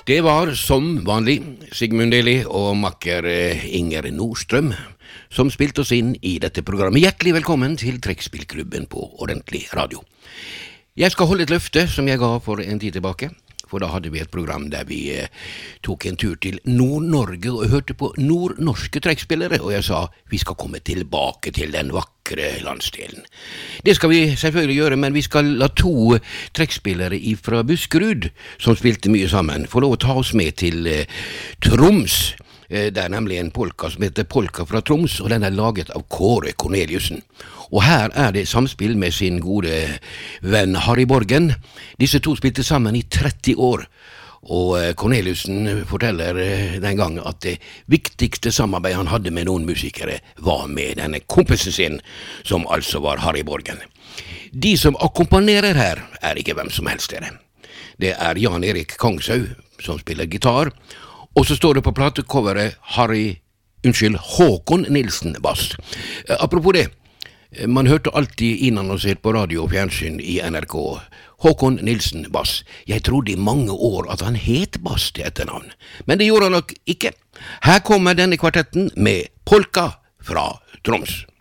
Det var som vanlig Sigmund Deli og makker Inger Nordstrøm som spilte oss inn i dette programmet. Hjertelig velkommen til Trekkspillklubben på Ordentlig Radio. Jeg skal holde et løfte som jeg ga for en tid tilbake, for da hadde vi et program der vi tok en tur til Nord-Norge og hørte på nordnorske trekkspillere, og jeg sa vi skal komme tilbake til den vakre landsdelen. Det skal vi selvfølgelig gjøre, men vi skal la to trekkspillere fra Buskerud, som spilte mye sammen, få lov å ta oss med til Troms. Det nemlig en polka som heter Polka fra Troms, og den laget av Kåre Corneliussen. Og her det samspill med sin gode venn Harry Borgen. Disse to spilte sammen i 30 år, og Corneliussen forteller den gang at det viktigste samarbeidet han hadde med noen musikere var med denne kompisen sin, som altså var Harry Borgen. De som akkompagnerer her ikke hvem som helst dere. Det Jan Erik Kongshaug som spiller gitar, og så står det på platecoveret Håkon Nilsen bass. Apropos det, man hørte alltid innannonsert på radio og fjernsyn i NRK Håkon Nilsen bass. Jeg trodde i mange år at han het bass til etternavn, men det gjorde han nok ikke. Her kommer denne kvartetten med Polka fra Troms.